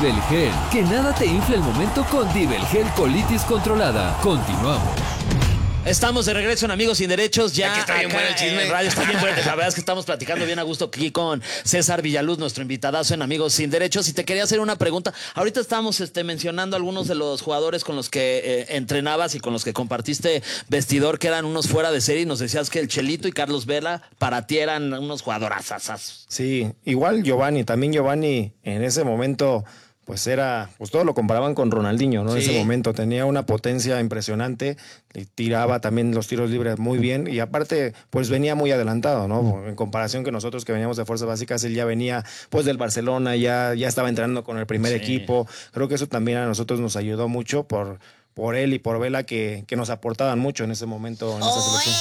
Dibelgel. Que nada te infle el momento con Dibelgel Colitis Controlada. Continuamos. Estamos de regreso en Amigos Sin Derechos. Ya aquí está bien bueno el chisme. Radio está bien bueno. La verdad es que estamos platicando bien a gusto aquí con César Villaluz, nuestro invitadazo en Amigos Sin Derechos. Y te quería hacer una pregunta. Ahorita estábamos mencionando algunos de los jugadores con los que entrenabas y con los que compartiste vestidor, que eran unos fuera de serie. Y nos decías que el Chelito y Carlos Vela para ti eran unos jugadorazazazos. Sí, igual Giovanni. También Giovanni en ese momento... pues todo lo comparaban con Ronaldinho, ¿no? En ese momento tenía una potencia impresionante, y tiraba también los tiros libres muy bien y aparte pues venía muy adelantado, ¿no? En comparación que nosotros que veníamos de fuerzas básicas, él ya venía pues del Barcelona, ya estaba entrenando con el primer equipo. Creo que eso también a nosotros nos ayudó mucho por él y por Vela que nos aportaban mucho en ese momento en esa selección.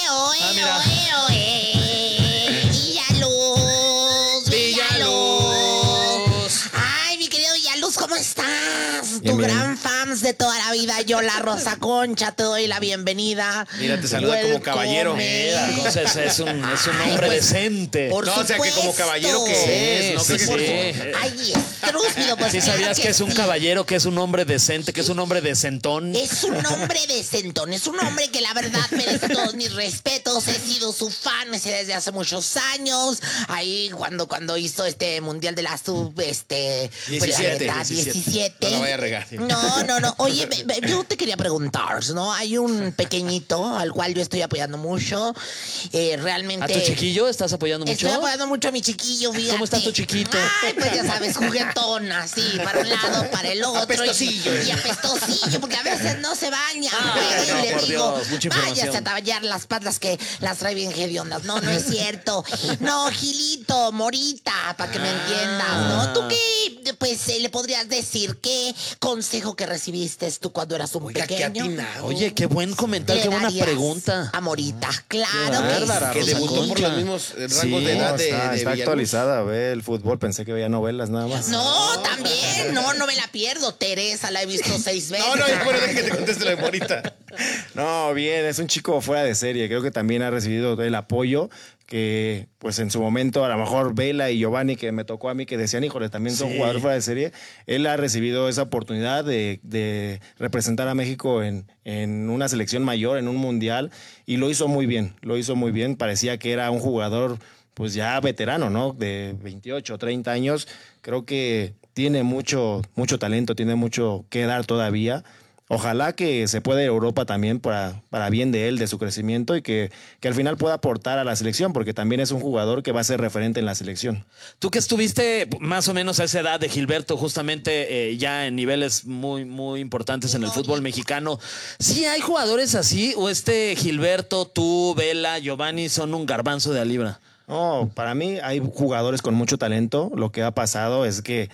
¿Cómo estás? Bien, Tu bien. gran fans de toda la vida, yo, la Rosa Concha, te doy la bienvenida. Mira, te saluda como caballero. Mira, entonces es un hombre pues, decente. Por No, o sea, que como caballero que es, ¿no? Sí, Que- sí. Ay, estrúspido, pues. ¿Sí claro sabías que es un sí. caballero, que es un hombre decente, que es un hombre decentón? Es un hombre decentón, es un hombre que la verdad merece todos mis respetos. He sido su fan desde hace muchos años. Ahí cuando hizo este mundial de la sub, pues, la neta, 17. No la vaya a regar. Sí. No. Oye, yo te quería preguntar, ¿no? Hay un pequeñito al cual yo estoy apoyando mucho. Realmente. ¿A tu chiquillo estás apoyando mucho? Estoy apoyando mucho a mi chiquillo, fíjate. ¿Cómo está tu chiquito? Ay, pues ya sabes, juguetón, así, para un lado, para el otro. Apestosillo. Y apestosillo, porque a veces no se baña. Ay, güey, no, y le por digo, Dios, mucha información. váyase a tallar las patas que las trae bien hediondas. No es cierto. No, Gilito, Morita, para que me entiendas, ¿no? ¿Tú qué, pues, le podrías decir? ¿Qué consejo que recibiste tú cuando eras un Oiga, qué pequeño? atinado. Oye, qué buen comentario, qué le buena darías pregunta. a Morita? Claro Qué bárbara, que Que sí. Rosa debutó por Concha. los mismos rangos Sí. de edad de está Villaluz. actualizada, ve el fútbol, pensé que veía novelas nada más. No, también, no me la pierdo. Teresa la he visto 6 veces. No, bueno, deja que te conteste la de Morita. No, bien, es un chico fuera de serie. Creo que también ha recibido el apoyo que, pues en su momento, a lo mejor Vela y Giovanni, que me tocó a mí, que decían, híjole, también son jugadores fuera de serie. Él ha recibido esa oportunidad de representar a México en una selección mayor, en un mundial, y lo hizo muy bien, Parecía que era un jugador, pues ya veterano, ¿no? De 28, 30 años. Creo que tiene mucho talento, tiene mucho que dar todavía. Ojalá que se pueda ir a Europa también para bien de él, de su crecimiento y que al final pueda aportar a la selección, porque también es un jugador que va a ser referente en la selección. Tú que estuviste más o menos a esa edad de Gilberto, justamente ya en niveles muy, muy importantes en el fútbol mexicano, ¿sí hay jugadores así o Gilberto, tú, Vela, Giovanni son un garbanzo de a libra? No, para mí hay jugadores con mucho talento. Lo que ha pasado es que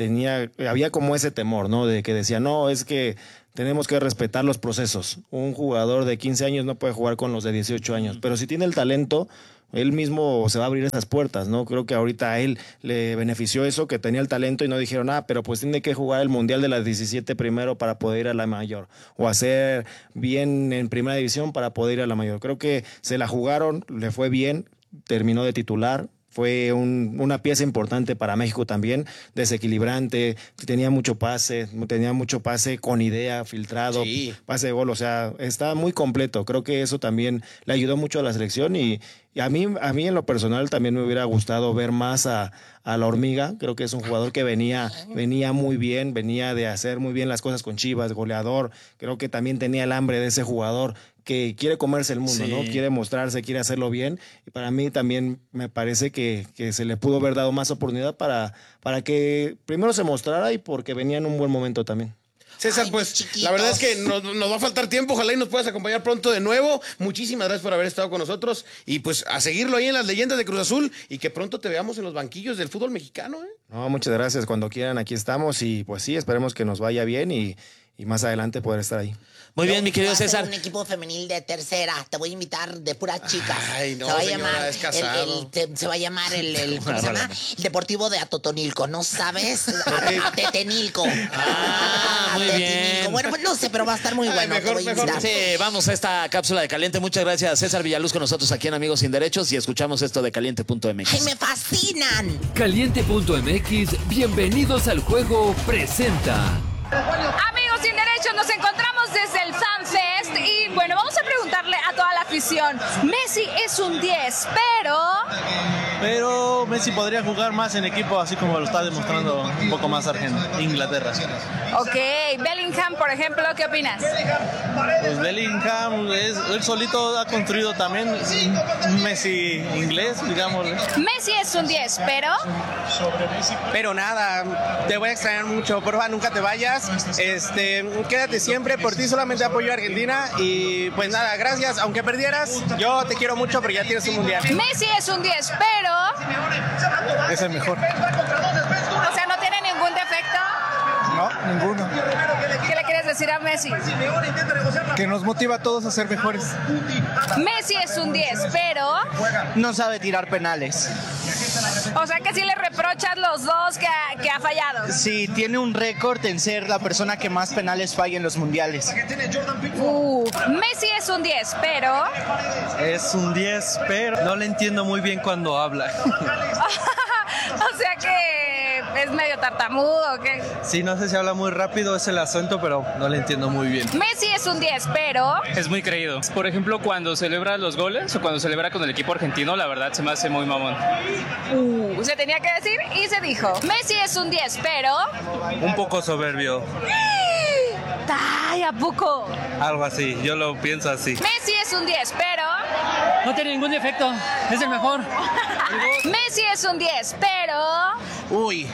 había como ese temor, ¿no? De que decía, no, es que tenemos que respetar los procesos. Un jugador de 15 años no puede jugar con los de 18 años, pero si tiene el talento, él mismo se va a abrir esas puertas, ¿no? Creo que ahorita a él le benefició eso, que tenía el talento y no dijeron, pero pues tiene que jugar el Mundial de las 17 primero para poder ir a la mayor, o hacer bien en primera división para poder ir a la mayor. Creo que se la jugaron, le fue bien, terminó de titular. Fue una pieza importante para México también, desequilibrante, tenía mucho pase con idea, filtrado, Sí. pase de gol, o sea, está muy completo. Creo que eso también le ayudó mucho a la selección y a mí en lo personal también me hubiera gustado ver más a la Hormiga. Creo que es un jugador que venía muy bien, venía de hacer muy bien las cosas con Chivas, goleador. Creo que también tenía el hambre de ese jugador que quiere comerse el mundo, Sí. ¿no? Quiere mostrarse, quiere hacerlo bien. Y para mí también me parece que se le pudo haber dado más oportunidad para que primero se mostrara y porque venía en un buen momento también. César, Ay, pues chiquitos. la verdad es que nos va a faltar tiempo. Ojalá y nos puedas acompañar pronto de nuevo. Muchísimas gracias por haber estado con nosotros. Y pues a seguirlo ahí en las leyendas de Cruz Azul y que pronto te veamos en los banquillos del fútbol mexicano, ¿eh? No, muchas gracias. Cuando quieran, aquí estamos. Y pues sí, esperemos que nos vaya bien y y más adelante poder estar ahí. Muy bien, mi querido Va a ser César. un equipo femenil de tercera. Te voy a invitar de puras chicas. Ay, no, se va a señora, llamar es casado. se va a llamar ¿cómo se llama? El Deportivo de Atotonilco, ¿no sabes? Tetenilco. Muy Tetenilco. bien. Bueno, pues no sé, pero va a estar muy bueno. mejor, te voy a mejor. invitar. Sí, vamos a esta cápsula de Caliente. Muchas gracias, César Villaluz, con nosotros aquí en Amigos Sin Derechos, y escuchamos esto de ¡Ay, caliente.mx. me fascinan! Caliente.mx, bienvenidos al juego, presenta. Amigos Sin Derechos, nos encontramos desde el Fan Fest y bueno, vamos a preguntarle a toda la afición. Messi es un 10, Pero Messi podría jugar más en equipo, así como lo está demostrando un poco más Inglaterra. Ok, Bellingham, por ejemplo, ¿qué opinas? Pues Bellingham, él solito ha construido también un Messi inglés, digamos. Messi es un 10, Pero nada, te voy a extrañar mucho, porfa, nunca te vayas. Quédate siempre, por ti solamente apoyo a Argentina y pues nada, gracias, aunque perdieras, yo te quiero mucho, pero ya tienes un mundial. Messi es un 10, Es el mejor. o sea, no tiene ningún defecto. No, ninguno. ¿Qué le quieres decir a Messi? Que nos motiva a todos a ser mejores. Messi es un 10, No sabe tirar penales. o sea que sí le reprochas los dos que ha fallado. Sí, tiene un récord en ser la persona que más penales falla en los mundiales. Messi es un 10, Es un 10, pero no le entiendo muy bien cuando habla. o sea que es medio tartamudo, ¿o qué? Sí, no sé si habla muy rápido, es el acento, pero no le entiendo muy bien. Messi es un 10, Es muy creído. Por ejemplo, cuando celebra los goles o cuando celebra con el equipo argentino, la verdad se me hace muy mamón. se tenía que decir y se dijo. Messi es un 10, Un poco soberbio, ¡ay, a poco! algo así, yo lo pienso así. Messi es un 10, No tiene ningún defecto, es el mejor. Messi es un 10, Uy,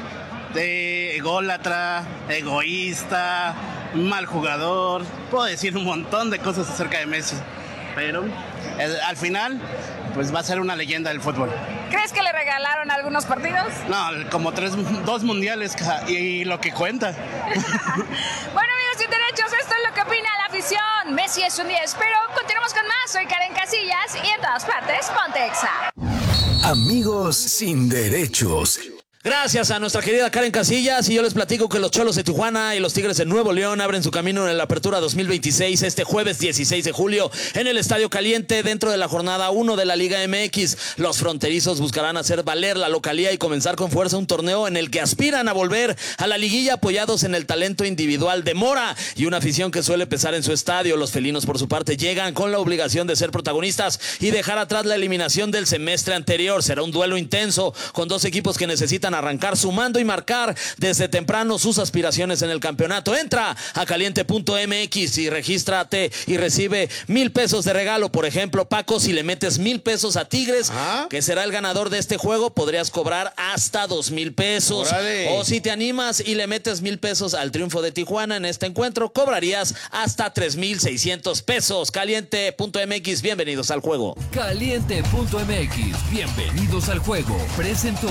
ególatra, egoísta, mal jugador. Puedo decir un montón de cosas acerca de Messi, pero al final, pues va a ser una leyenda del fútbol. ¿Crees que le regalaron algunos partidos? No, como 2 mundiales y lo que cuenta. Bueno, amigos Sin Derechos, esto es lo que opina la afición. Messi es un 10, pero continuamos con más. Soy Karen Casillas y en todas partes, ponte Exa. Amigos Sin Derechos. Gracias a nuestra querida Karen Casillas, y yo les platico que los Cholos de Tijuana y los Tigres de Nuevo León abren su camino en la Apertura 2026 este jueves 16 de julio en el Estadio Caliente dentro de la jornada 1 de la Liga MX. Los fronterizos buscarán hacer valer la localía y comenzar con fuerza un torneo en el que aspiran a volver a la liguilla apoyados en el talento individual de Mora y una afición que suele pesar en su estadio. Los felinos, por su parte, llegan con la obligación de ser protagonistas y dejar atrás la eliminación del semestre anterior. Será un duelo intenso con dos equipos que necesitan arrancar sumando y marcar desde temprano sus aspiraciones en el campeonato. Entra a caliente.mx y regístrate y recibe 1,000 pesos de regalo. Por ejemplo, Paco, si le metes 1,000 pesos a Tigres, que será el ganador de este juego, podrías cobrar hasta 2,000 pesos. ¡Órale! O si te animas y le metes 1,000 pesos al triunfo de Tijuana en este encuentro, cobrarías hasta 3,600 pesos. Caliente.mx, bienvenidos al juego. Caliente.mx, bienvenidos al juego, presentó.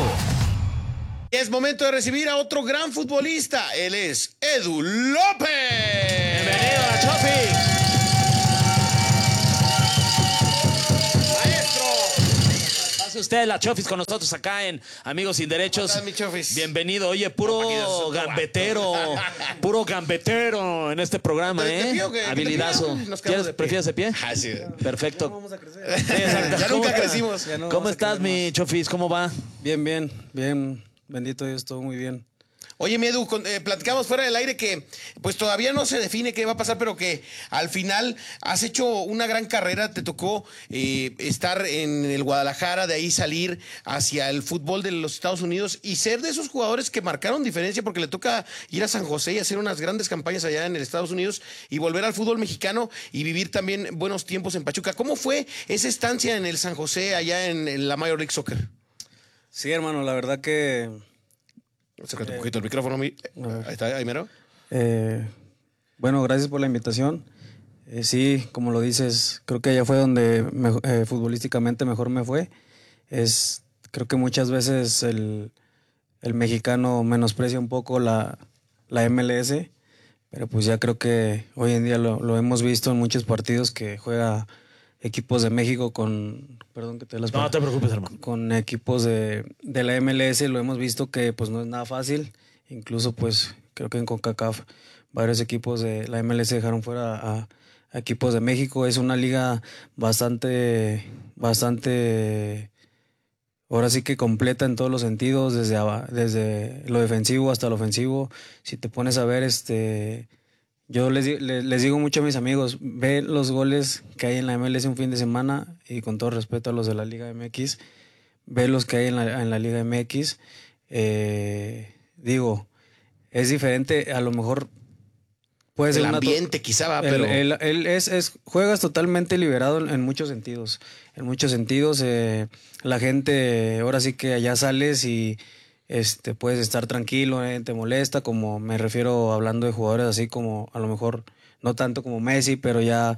Es momento de recibir a otro gran futbolista. Él es Edu López. Bienvenido a la Chofi. Maestro. Pase usted la Chofis con nosotros acá en Amigos Sin Derechos. ¿Cómo estás, mi Chofis? Bienvenido. Oye, Aquí puro nos- puro gambetero en este programa, ¿Te pido que- Habilidazo. que te pido? Nos quedamos de pie. ¿Prefieres de pie? Ah, sí. Perfecto. Ya nunca crecimos. ¿Cómo estás, mi Chofis? ¿Cómo va? Bien, bien, bien. Bendito Dios, todo muy bien. Oye, mi Edu, platicamos fuera del aire que pues todavía no se define qué va a pasar, pero que al final has hecho una gran carrera. Te tocó estar en el Guadalajara, de ahí salir hacia el fútbol de los Estados Unidos y ser de esos jugadores que marcaron diferencia, porque le toca ir a San José y hacer unas grandes campañas allá en el Estados Unidos y volver al fútbol mexicano y vivir también buenos tiempos en Pachuca. ¿Cómo fue esa estancia en el San José, allá en la Major League Soccer? Sí, hermano, la verdad que Acércate un poquito el micrófono. Ahí está, ahí mero. bueno, gracias por la invitación. Sí, como lo dices, creo que allá fue donde futbolísticamente mejor me fue. Creo que muchas veces el mexicano menosprecia un poco la MLS, pero pues ya creo que hoy en día lo hemos visto en muchos partidos que juega equipos de México perdón que te las No te preocupes, hermano. con equipos de la MLS, lo hemos visto que pues no es nada fácil, incluso pues creo que en CONCACAF varios equipos de la MLS dejaron fuera a equipos de México. Es una liga bastante, ahora sí que completa en todos los sentidos, desde lo defensivo hasta lo ofensivo. Si te pones a ver, yo les digo mucho a mis amigos, ve los goles que hay en la MLS un fin de semana, y con todo respeto a los de la Liga MX, ve los que hay en la Liga MX. Digo, es diferente, a lo mejor puede ser el ambiente quizá va, pero juegas totalmente liberado en muchos sentidos. En muchos sentidos, la gente, ahora sí que allá sales y puedes estar tranquilo, te molesta, como me refiero hablando de jugadores así como, a lo mejor no tanto como Messi, pero ya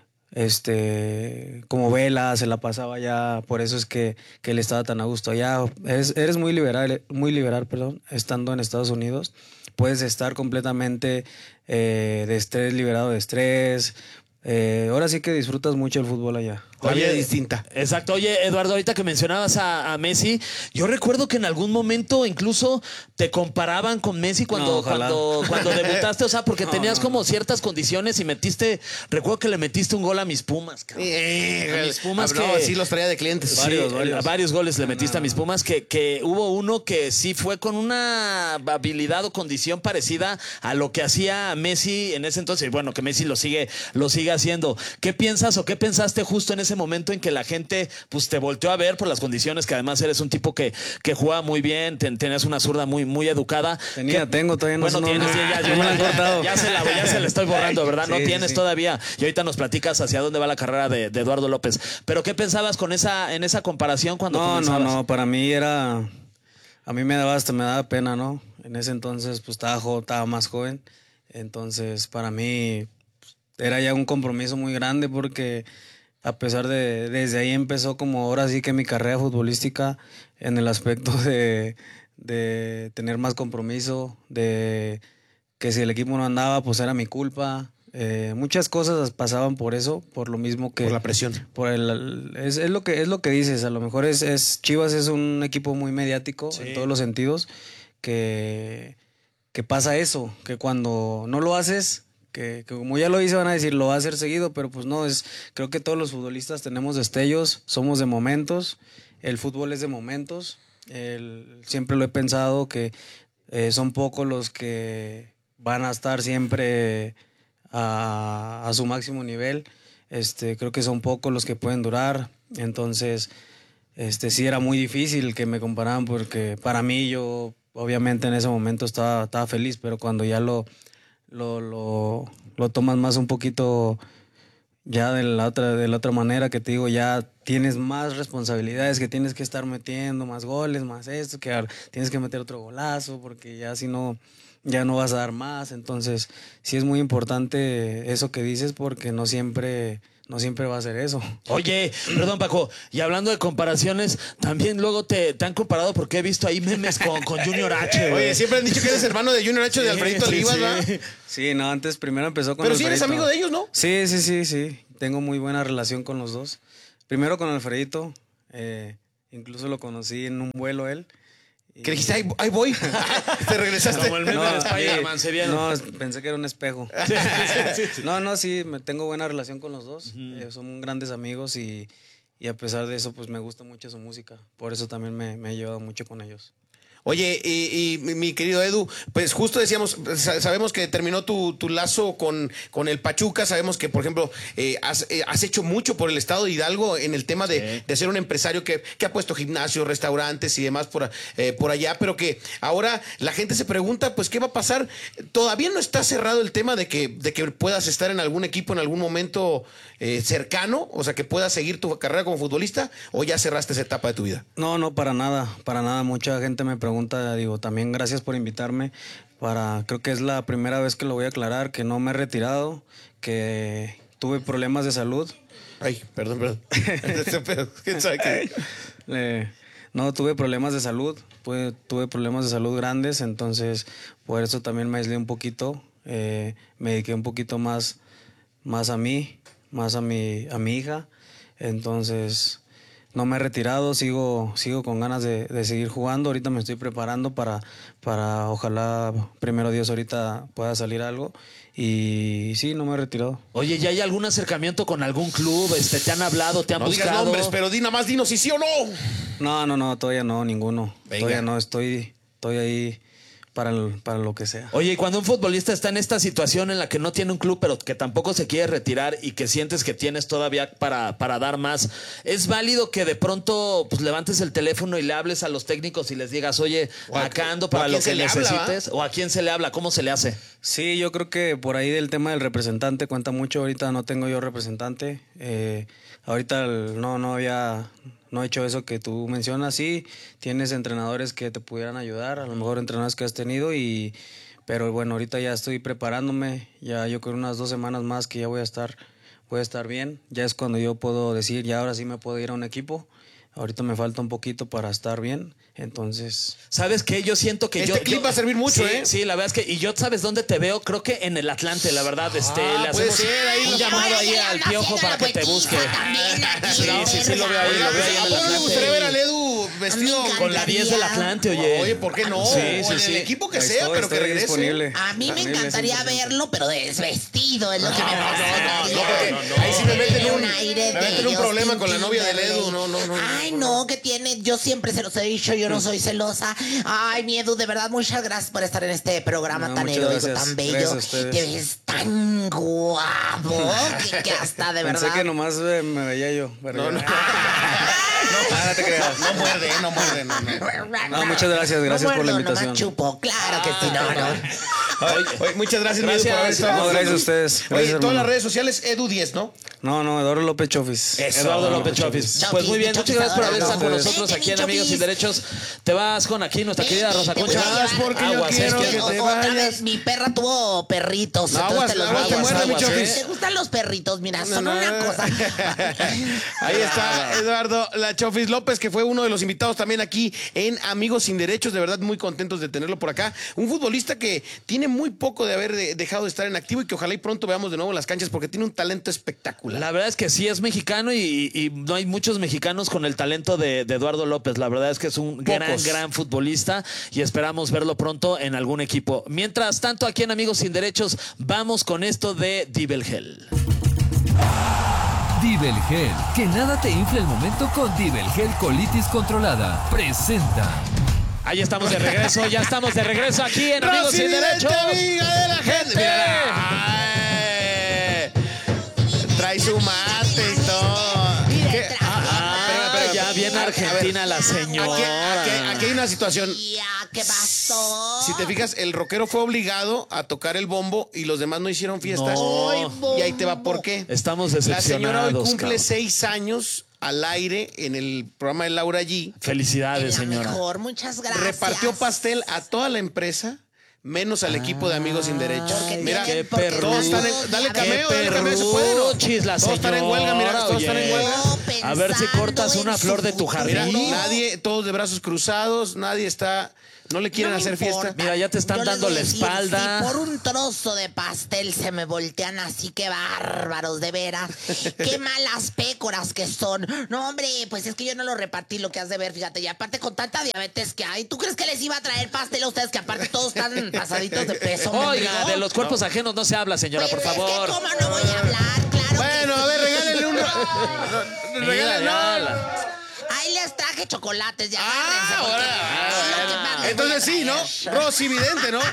como Vela se la pasaba ya, por eso es que él estaba tan a gusto allá. Eres muy liberal, perdón, estando en Estados Unidos. Puedes estar completamente de estrés, liberado de estrés. Ahora sí que disfrutas mucho el fútbol allá. Oye, distinta. Exacto. Oye, Eduardo, ahorita que mencionabas a Messi, yo recuerdo que en algún momento incluso te comparaban con Messi cuando debutaste, o sea, porque tenías como ciertas condiciones y recuerdo que le metiste un gol a mis Pumas, cabrón. A mis Pumas sí los traía de clientes. Varios goles le metiste a mis Pumas, que hubo uno que sí fue con una habilidad o condición parecida a lo que hacía Messi en ese entonces. Bueno, que Messi lo sigue haciendo. ¿Qué piensas o qué pensaste justo en ese momento en que la gente pues te volteó a ver por las condiciones, que además eres un tipo que juega muy bien, tenías una zurda muy, muy educada? Tengo, todavía no. Bueno, tienes, ya se la estoy borrando, ¿verdad? No Sí, tienes sí. todavía. Y ahorita nos platicas hacia dónde va la carrera de Eduardo López. Pero ¿qué pensabas en esa comparación cuando comenzabas? No, para mí a mí me daba pena, ¿no? En ese entonces pues estaba más joven, entonces para mí era ya un compromiso muy grande, porque a pesar desde ahí empezó como ahora sí que mi carrera futbolística, en el aspecto de tener más compromiso, de que si el equipo no andaba pues era mi culpa. Muchas cosas pasaban por eso, por lo mismo que... Por la presión. Es lo que dices, a lo mejor Chivas es un equipo muy mediático en todos los sentidos, que pasa eso, que cuando no lo haces... Que como ya lo hice van a decir lo va a hacer seguido, pero pues no, creo que todos los futbolistas tenemos destellos, somos de momentos, el fútbol es de momentos, siempre lo he pensado que son pocos los que van a estar siempre a su máximo nivel, creo que son pocos los que pueden durar, entonces sí era muy difícil que me compararan, porque para mí yo obviamente en ese momento estaba feliz, pero cuando ya lo tomas más un poquito ya de la otra manera, que te digo, ya tienes más responsabilidades, que tienes que estar metiendo más goles, más esto, que ahora tienes que meter otro golazo, porque ya si no, ya no vas a dar más. Entonces sí es muy importante eso que dices, porque no siempre va a ser eso. Oye, perdón, Paco, y hablando de comparaciones, también luego te han comparado, porque he visto ahí memes con Junior H, güey. Oye, siempre han dicho que eres hermano de Junior H, de Alfredito Olivas, ¿verdad? Sí, no, antes primero empezó con Pero Alfredito. sí eres amigo de ellos, ¿no? Sí. Tengo muy buena relación con los dos. Primero con Alfredito, incluso lo conocí en un vuelo él. Que dijiste, ahí voy. Te regresaste. Como el meme de Spider-Man, se vieron. No, pensé que era un espejo. Sí, tengo buena relación con los dos. Son grandes amigos y a pesar de eso, pues me gusta mucho su música. Por eso también me he llevado mucho con ellos. Oye, y mi querido Edu, pues justo decíamos, sabemos que terminó tu lazo con el Pachuca, sabemos que, por ejemplo, has hecho mucho por el estado de Hidalgo en el tema de ser un empresario que ha puesto gimnasios, restaurantes y demás por allá, pero que ahora la gente se pregunta, pues, ¿qué va a pasar? Todavía no está cerrado el tema de que puedas estar en algún equipo en algún momento cercano, o sea, que puedas seguir tu carrera como futbolista, ¿o ya cerraste esa etapa de tu vida? No, para nada. Mucha gente me pregunta, digo, también gracias por invitarme. Creo que es la primera vez que lo voy a aclarar, que no me he retirado, que tuve problemas de salud. Ay, perdón. ¿Quién sabe qué? No, tuve problemas de salud, tuve problemas de salud grandes, entonces por eso también me aislé un poquito. me dediqué un poquito más a mí, más a mi hija. Entonces, no me he retirado, sigo con ganas de seguir jugando. Ahorita me estoy preparando para ojalá, primero Dios, ahorita pueda salir algo. Y sí, no me he retirado. Oye, ¿ya hay algún acercamiento con algún club? ¿Te han hablado, te han No digas buscado? nombres, pero di nada más, dinos si sí o no. No, todavía no, ninguno. Venga. Todavía no, estoy ahí para lo que sea. Oye, y cuando un futbolista está en esta situación en la que no tiene un club, pero que tampoco se quiere retirar y que sientes que tienes todavía para dar más, ¿es válido que de pronto pues, levantes el teléfono y le hables a los técnicos y les digas, oye, acá ando para lo que necesites? ¿O a quién se le habla? ¿Cómo se le hace? Sí, yo creo que por ahí del tema del representante cuenta mucho. Ahorita no tengo yo representante. Ahorita no he hecho eso que tú mencionas. Sí, tienes entrenadores que te pudieran ayudar, a lo mejor entrenadores que has tenido, pero bueno, ahorita ya estoy preparándome. Ya yo creo unas 2 semanas más que ya voy a estar bien. Ya es cuando yo puedo decir, ya ahora sí me puedo ir a un equipo. Ahorita me falta un poquito para estar bien, entonces... ¿Sabes qué? Yo siento que este clip va a servir mucho, sí, ¿eh? Sí, la verdad es que... Y yo, ¿sabes dónde te veo? Creo que en el Atlante, la verdad. Le puede hacemos ser, ahí un lo- llamado ahí al Piojo para que te busque. Sí, lo veo ahí, lo veo ahí en el ¿A poco me gustaría ver al Atlante. Edu vestido Con la 10 del Atlante, oye. Oye, ¿por qué no? Sí, O en sí. el equipo que Ahí sea, pero que estoy regrese. disponible. A mí me encantaría 100%. verlo, pero desvestido, es lo que me pasa. porque ahí sí me meten un aire me meten de un problema Justin con la novia del Edu. Timberlake. No. Ay, no, que tiene. Yo siempre se los he dicho, yo no soy celosa. Ay, mi Edu, de verdad, muchas gracias por estar en este programa No, tan muchas heroico, gracias. tan bello. Gracias a ustedes. Te ves tan guapo que hasta de verdad. Pensé que nomás me veía yo. Pero No. ya. No te creas. No muerde, no muerde. No, muchas gracias, gracias por la muerdo, invitación. nomás chupo, claro que sí, no. Oye, muchas gracias, mi Edu, Gracias. por haber estado No, con gracias a nosotros. ustedes. Oye, Gracias, todas las hermano. redes sociales, Edu10, ¿no? No, Eduardo López Chofis. Eduardo López Chofis. Chofis, Pues muy bien, mi muchas gracias por haber Chofis, estado con adorado. nosotros Vente, aquí en mi Amigos Chofis. Sin Derechos. Te vas con aquí nuestra querida Rosa Te voy Concha. a llevar. porque yo Aguas, quiero es que te Otra vayas. vez, mi perra tuvo perritos. No, entonces aguas, te los aguas, voy a te muerde, llevar. mi Chofis. ¿Te gustan los perritos? Mira, son No. una cosa. Ahí está Eduardo La Chofis López, que fue uno de los invitados también aquí en Amigos Sin Derechos. De verdad, muy contentos de tenerlo por acá. Un futbolista que tiene muy poco de haber dejado de estar en activo y que ojalá y pronto veamos de nuevo en las canchas porque tiene un talento espectacular. La verdad es que sí es mexicano y no hay muchos mexicanos con el talento de Eduardo López. La verdad es que es un gran futbolista y esperamos verlo pronto en algún equipo. Mientras tanto, aquí en Amigos Sin Derechos, vamos con esto de Dibelgel. Dibelgel, que nada te infle el momento con Dibelgel Colitis Controlada. Presenta. Ahí estamos de regreso, ya estamos de regreso aquí en Amigos Rosy Sin Vidente, Derechos. amiga de la gente. Mira, ay, trae su mate y todo. ¿Qué? Ya viene Argentina la señora. Aquí hay una situación. Ya, ¿qué pasó? Si te fijas, el rockero fue obligado a tocar el bombo y los demás no hicieron fiesta. No. Y ahí te va por qué. Estamos La decepcionados. señora hoy cumple cabrón. 6 años al aire en el programa de Laura G. Felicidades, La señora. mejor, muchas gracias. Repartió pastel a toda la empresa, menos al equipo de Amigos Sin Derechos. Porque Mira, tienen- qué porque perro. todos están en, dale cameo, se puede, ¿no? perruchis la Todos están en huelga, mira, señora, todos están en oye. huelga. A ver si cortas Pensando una en flor su de tu futuro. Mira, jardín. nadie, todos de brazos cruzados, nadie está, no le quieren No me hacer importa. fiesta. Mira, ya te están Yo les dando voy a la decir, espalda. Si por un trozo de pastel se me voltean así, que bárbaros, de veras. Qué malas pécoras que son. No, hombre, pues es que yo no lo repartí, lo que has de ver, fíjate. Y aparte con tanta diabetes que hay, ¿tú crees que les iba a traer pastel a ustedes que aparte todos están pasaditos de peso? Oiga, mendigo? de los cuerpos ajenos no se habla, señora, Pues por es que favor. ¿cómo no voy a hablar? Claro Bueno, que a ver, sí. regálenle uno. Mira, Regálenle, ya, no. Ahí les traje chocolates, ya Ah, agárrense, porque ahora. es lo que más les Entonces voy a sí, ¿no? traer. Rosy Vidente, ¿no?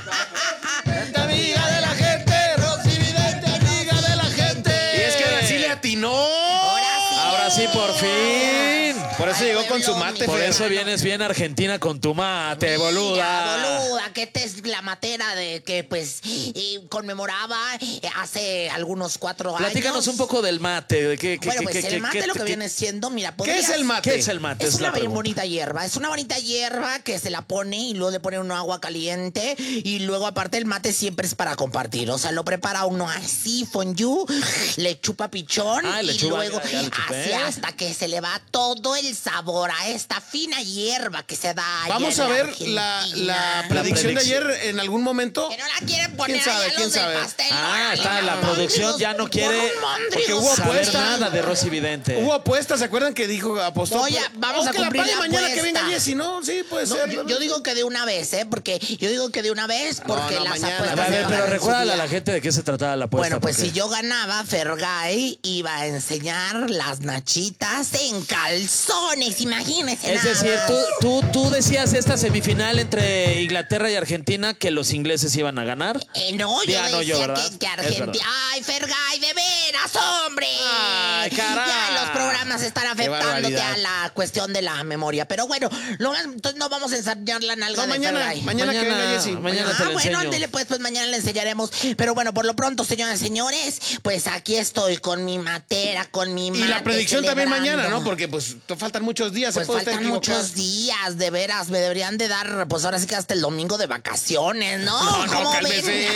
Amiga de la gente, Rosy Vidente, amiga de la gente. Y es que así le atinó. Ahora sí, por fin. Por eso llegó con su mate. Por Fer. eso vienes bien Argentina con tu mate, boluda. Mira, boluda, que esta es la matera de que pues conmemoraba hace algunos 4 años. Platícanos un poco del mate. Bueno, pues el mate lo que viene siendo, mira, podrías- es el mate? ¿Qué es el mate? Es la una bien pregunta. bonita hierba. Es una bonita hierba que se la pone y luego le pone un agua caliente. Y luego, aparte, el mate siempre es para compartir. O sea, lo prepara uno así, fondue, le chupa pichón. Ah, le y chupa, luego ya le chupé. así hasta que se le va todo el el sabor a esta fina hierba que se da allá Vamos en a ver Argentina. la predicción de ayer en algún momento. Que no la quieren poner ¿Quién sabe? allá ¿Quién los del sabe? pastel. Está la producción ya no quiere Porque hubo saber apuesta. nada de Rosy Vidente. Hubo apuestas, ¿se acuerdan que dijo, apostó? Voy a- vamos a que la cumplir pague la mañana que apuesta. venga Jessy, ¿no? Sí, puede No, ser. yo digo que de una vez, ¿eh? Porque yo digo que de una vez, porque no, las mañana. apuestas. A se ver, pagan pero en su recuérdale a día. la gente de qué se trataba la apuesta. Bueno, pues porque- si yo ganaba, Fergay iba a enseñar las nachitas en calzones, imagínense. Es nada decir, más. tú decías esta semifinal entre Inglaterra y Argentina que los ingleses iban a ganar. No, yo Ya no, decía yo, ¿verdad? que Es Argentina. verdad. Ay, Fergay, de veras, hombre. Ay, caray. Ya los programas están afectándote barbaridad. a la cuestión de la memoria. Pero bueno, entonces no vamos a enseñar la nalga No, de mañana, Fergay. mañana que venga Jessy. Mañana te lo bueno, enseño. ándele pues mañana le enseñaremos. Pero bueno, por lo pronto, señoras y señores, pues aquí estoy con mi matera, con mi Y mate, la predicción también celebrando. mañana, ¿no? Porque pues faltan muchos días. Pues se puede estar faltan equivocado. muchos días, de veras, me deberían de dar, pues ahora sí que hasta el domingo de vacaciones, ¿no? No, ¿Cómo cálmese. ven?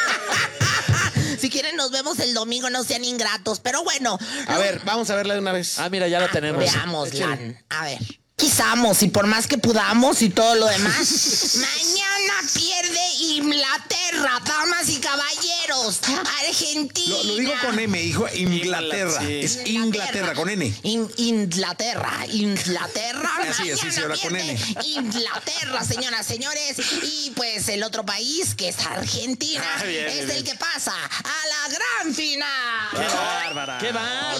Si quieren nos vemos el domingo, no sean ingratos, pero bueno. A ver, vamos a verla de una vez. Ah, mira, ya la tenemos. Veámosla. A ver. Quizamos y por más que podamos y todo lo demás, mañana pierde Inglaterra, damas y caballeros. Argentina. Lo digo con M, hijo, Inglaterra. Sí. Es Inglaterra con N. Inglaterra. Así es, sí, Mañana señora, con pierde N. Inglaterra, señoras, señores. Y pues el otro país, que es Argentina, Bien, es bien. el que pasa a la gran final. ¡Qué bárbara! ¡Qué bárbara!